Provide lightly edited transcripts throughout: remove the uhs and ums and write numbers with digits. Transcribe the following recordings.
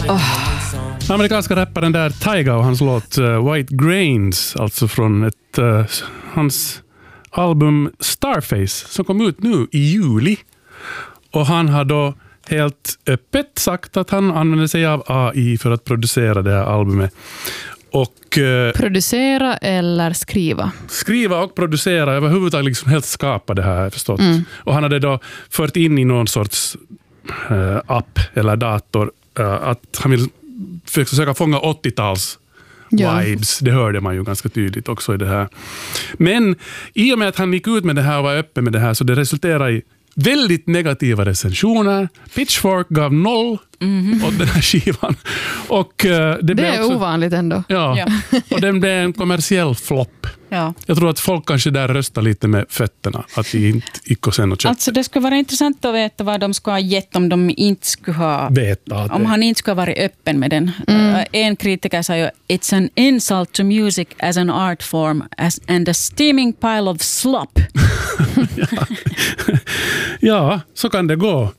Amerikanska rapparen där Tyga och hans låt White Grains, alltså från hans album Starface som kom ut nu i juli. Och han har då helt öppet sagt att han använder sig av AI för att producera det här albumet. Och, producera eller skriva? Skriva och producera, överhuvudtaget liksom helt skapa det här, förstått. Och han hade då fört in i någon sorts app eller dator att han vill försöka fånga 80-tals vibes. Det hörde man ju ganska tydligt också i det här. Men i och med att han gick ut med det här och var öppen med det här, så det resulterade i väldigt negativa recensioner. Pitchfork gav 0 åt den här skivan. Och, det är också ovanligt ändå. Ja. Och den blev en kommersiell flopp. Ja. Jag tror att folk kanske där röstar lite med fötterna. Att de inte gick och sen och köpte. Alltså det skulle vara intressant att veta vad de ska ha gett om de inte skulle ha... Om han inte skulle ha varit öppen med den. En kritiker sa ju "It's an insult to music as an art form and a steaming pile of slop." Ja, så kan det gå.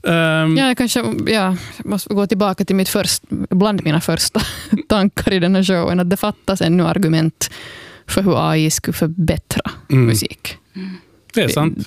Jag måste gå tillbaka till bland mina första tankar i den här showen, att det fattas ännu argument för hur AI skulle förbättra musik. Det är sant.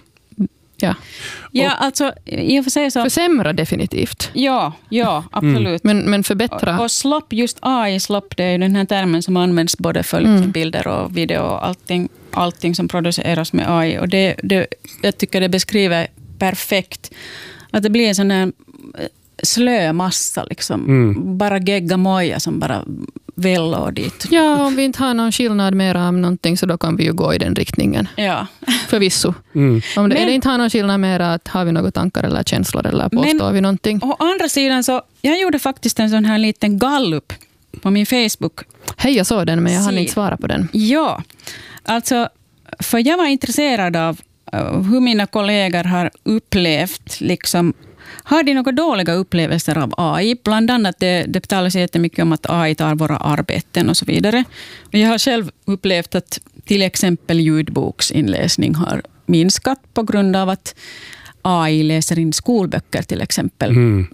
Ja, alltså i och för sig så... Försämra definitivt. Ja, absolut. Men förbättra. Och slop, just AI-slop, det är ju den här termen som används både för bilder och video och allting som produceras med AI. Och jag tycker det beskriver perfekt att det blir en sån här slö massa liksom. Bara gegga moja som bara väller dit. Ja, om vi inte har någon skillnad mer av någonting, så då kan vi ju gå i den riktningen. Ja. Förvisso. Om det inte har någon skillnad mer, att har vi några tankar eller känslor eller påstår vi någonting. Å andra sidan så, jag gjorde faktiskt en sån här liten gallup på min Facebook. Hej, jag såg den, men jag hann inte svara på den. Ja, alltså för jag var intresserad av hur mina kollegor har upplevt liksom. Har de några dåliga upplevelser av AI? Bland annat det talas jättemycket om att AI tar våra arbeten och så vidare. Och jag har själv upplevt att till exempel ljudboksinläsning har minskat på grund av att AI läser in skolböcker till exempel.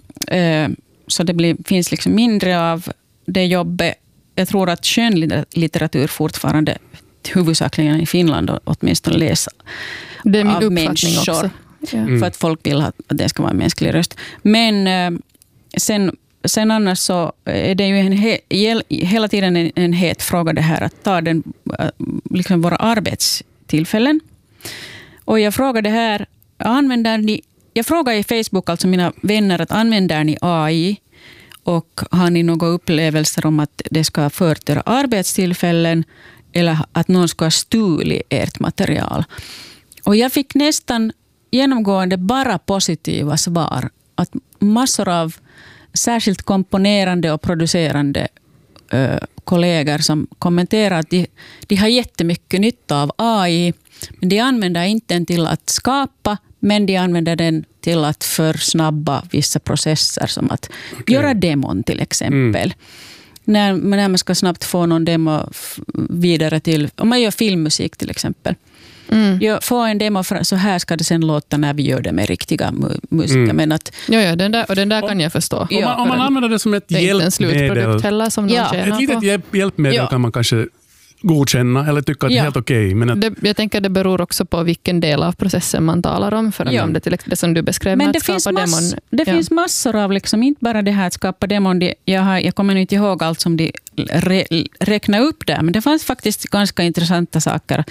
Så det finns liksom mindre av det jobbet. Jag tror att skönlitteratur fortfarande huvudsakligen i Finland åtminstone läsa det är min av uppfattning människor. också. För att folk vill att det ska vara en mänsklig röst. Men sen annars så är det ju hela tiden en het fråga det här att ta liksom våra arbetstillfällen. Och jag frågade här, jag frågar i Facebook, alltså mina vänner, att använder ni AI och har ni några upplevelser om att det ska förtöra arbetstillfällen eller att någon ska stulit ert material? Och jag fick nästan genomgående bara positiva svar. Att massor av särskilt komponerande och producerande kollegor som kommenterar att de har jättemycket nytta av AI, men de använder inte den till att skapa, men de använder den till att försnabba vissa processer, som att göra demon till exempel. När man ska snabbt få någon demo vidare till, om man gör filmmusik till exempel. Jag får en demo, så här ska det sen låta när vi gör det med riktiga musiker. Men att, den där kan jag förstå. Om man använder det som ett hjälpmedel, ett litet hjälpmedel kan man kanske godkänna eller tycka att det är helt okej. Men jag tänker att det beror också på vilken del av processen man talar om. För om det som du beskrev med att skapa demon. Det finns massor av, liksom, inte bara det här att skapa demon. Jag kommer inte ihåg allt som de räknar upp där. Men det fanns faktiskt ganska intressanta saker.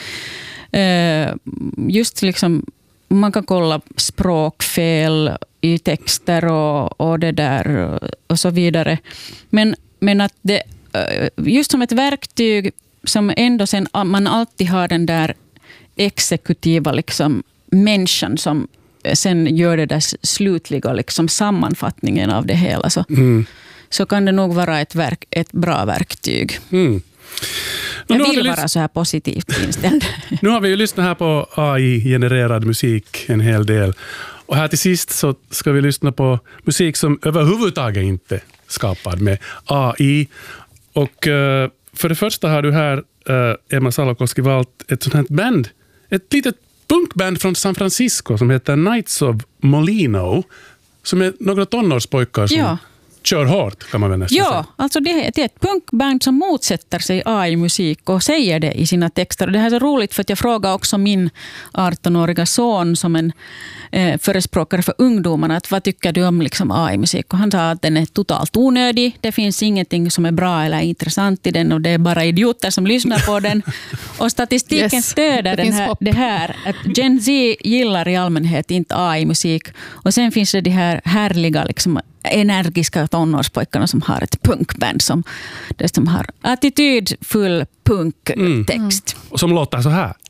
Just liksom, man kan kolla språkfel i texter och det där och så vidare. Men att det just som ett verktyg som ändå sen man alltid har den där exekutiva liksom människan som sen gör det där slutliga liksom sammanfattningen av det hela, så kan det nog vara ett bra verktyg. Jag vill vara så här positivt inställd. Nu har vi ju lyssnat här på AI-genererad musik en hel del. Och här till sist så ska vi lyssna på musik som överhuvudtaget inte skapad med AI. Och för det första har du här, Emma Salokoski, valt ett sånt här band. Ett litet punkband från San Francisco som heter Knights of Molino. Som är några tonårspojkar som kör hårt, kan man väl nästan säga. Ja, alltså det är ett punkband som motsätter sig AI-musik och säger det i sina texter. Och det här är så roligt för att jag frågar också min 18-åriga son som en förespråkare för ungdomarna att vad tycker du om liksom AI-musik? Och han sa att den är totalt onödig. Det finns ingenting som är bra eller intressant i den och det är bara idioter som lyssnar på den. Och statistiken stöder det här att Gen Z gillar i allmänhet inte AI-musik. Och sen finns det här härliga liksom energiska tonårspojkarna som har ett punkband som har attitydfull punktext. Och som låter så här.